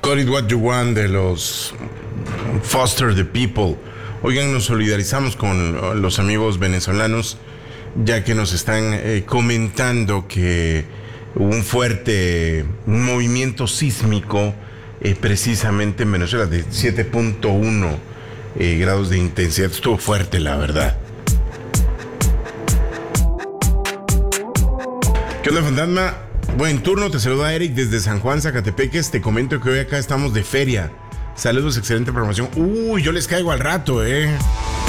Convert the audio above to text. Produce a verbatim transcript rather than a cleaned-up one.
Call It What You Want de los Foster the People. Oigan, nos solidarizamos con los amigos venezolanos, ya que nos están eh, comentando que hubo un fuerte un movimiento sísmico eh, precisamente en Venezuela de siete punto uno eh, grados de intensidad. Estuvo fuerte, la verdad. ¿Qué onda, fantasma? Buen turno, te saluda Eric desde San Juan, Zacatepeques. Te comento que hoy acá estamos de feria. Saludos, excelente programación. Uy, yo les caigo al rato, eh.